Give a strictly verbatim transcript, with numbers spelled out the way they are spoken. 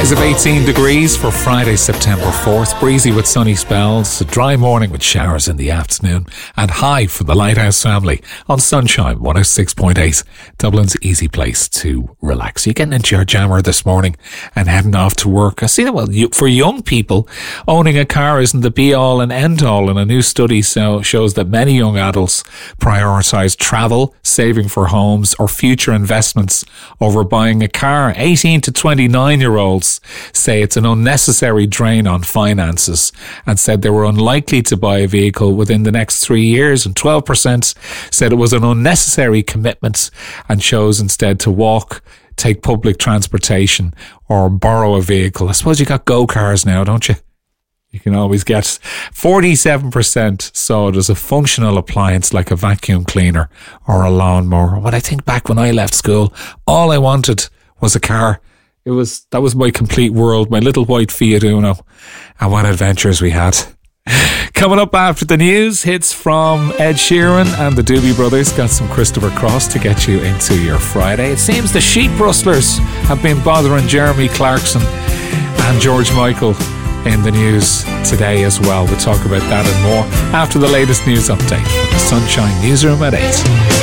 Highs of eighteen degrees for Friday, September fourth. Breezy with sunny spells. A dry morning with showers in the afternoon. And high for the Lighthouse family on Sunshine one oh six point eight. Dublin's easy place to relax. You're getting into your jammer this morning and heading off to work. I see that, well, you, for young people, owning a car isn't the be-all and end-all. And a new study so, shows that many young adults prioritise travel, saving for homes or future investments over buying a car. eighteen to twenty-nine year olds say it's an unnecessary drain on finances and said they were unlikely to buy a vehicle within the next three years, and twelve percent said it was an unnecessary commitment and chose instead to walk, take public transportation or borrow a vehicle. I suppose you got go-cars now, don't you? You can always get. forty-seven percent saw it as a functional appliance like a vacuum cleaner or a lawnmower. When I think back when I left school, all I wanted was a car. It was, that was my complete world, my little white Fiat Uno. And what adventures we had. Coming up after the news, hits from Ed Sheeran and the Doobie Brothers. Got some Christopher Cross to get you into your Friday. It seems the sheep rustlers have been bothering Jeremy Clarkson and George Michael in the news today as well. We'll talk about that and more after the latest news update from the Sunshine Newsroom at eight.